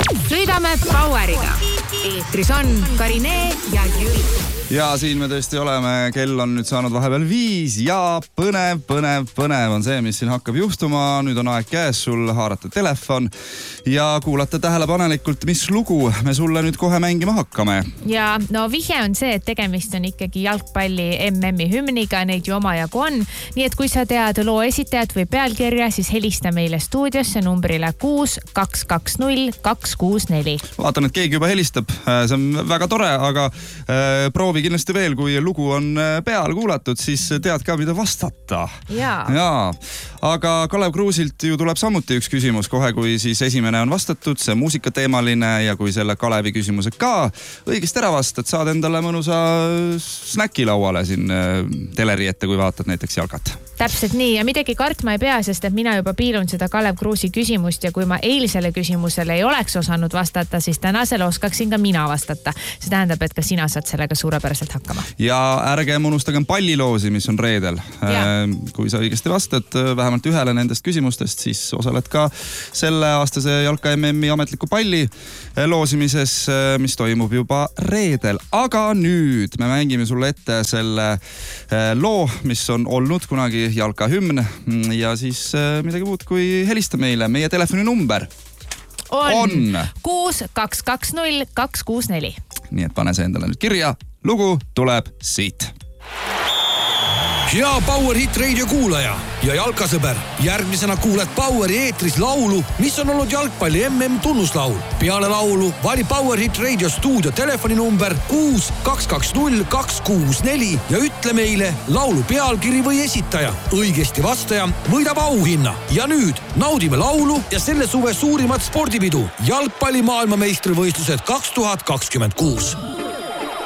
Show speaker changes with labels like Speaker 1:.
Speaker 1: Sõidame Poweriga. Eetris on Karine ja Jüri.
Speaker 2: Ja siin me tõesti oleme, kell on nüüd saanud vahepeal 5 ja põnev on see, mis siin hakkab juhtuma. Nüüd on aeg käes sul haarata telefon ja kuulata tähelepanelikult, mis lugu me sulle nüüd kohe mängima hakkame.
Speaker 1: Ja no vihje on see, et tegemist on ikkagi jalgpalli MM-i hümniga, neid ju omajagu on. Nii et kui sa tead loo esitajat või pealkirja, siis helista meile stuudiosse numbrile 6220 264.
Speaker 2: Vaatan, et keegi juba helistab. See on väga tore, aga proovi kindlasti veel, kui lugu on peal kuulatud, siis tead ka, mida vastata.
Speaker 1: Jaa.
Speaker 2: Aga Kalev Kruusilt ju tuleb samuti üks küsimus kohe, kui siis esimene on vastatud, see muusikateemaline ja kui selle Kalevi küsimuse ka õigesti ära vastad, saad endale mõnusa snäki lauale siin teleri ette, kui vaatad näiteks jalgat.
Speaker 1: Täpselt nii ja midagi kartma ei pea, sest et mina juba piilun seda Kalev Kruusi küsimust ja kui ma eilsele küsimusele ei oleks osanud vastata, siis tänasele oskaksin ka mina vastata. See tähendab, et ka sina saad sellega suurepäraselt hakkama. Ja
Speaker 2: ärgem unustagem palliloosi, mis on reedel. Kui sa õigesti vastad vähemalt ühele nendest küsimustest, siis osaled ka selle aastase Jalka MM-i ametliku palli loosimises, mis toimub juba reedel. Aga nüüd me mängime sulle ette selle loo, mis on olnud kunagi Jalka hümn ja siis midagi muud kui helista meile. Meie telefoninumber on
Speaker 1: 6220 264.
Speaker 2: Nii et pane see endale nüüd kirja. Lugu tuleb siit.
Speaker 3: Hea Power Hit Radio kuulaja ja jalkasõber. Järgmisena kuuled Poweri eetris laulu, mis on olnud jalgpalli MM tunnuslaul. Peale laulu vali Power Hit Radio stuudio telefoninumber 6220 264 ja ütle meile laulu pealkiri või esitaja. Õigesti vastaja võidab auhinna. Ja nüüd naudime laulu ja selle suve suurimat spordipidu. Jalgpalli maailmameistrivõistlused 2026.